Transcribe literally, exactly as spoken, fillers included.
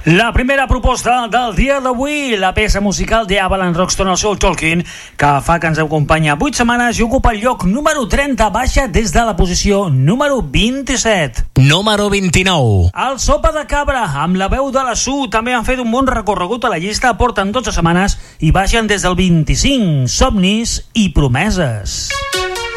La primera proposta del dia d'avui, la peça musical de Avalanche Rockstone, el seu Talking, que fa que ens acompanya vuit setmanes i ocupa el lloc número trenta, baixa des de la posició número vint-i-set. Número vint-i-nou. El Sopa de Cabra, amb la veu de la Su, també han fet un bon recorregut a la llista, porten dotze setmanes i baixen des del vint-i-cinc. Somnis i promeses.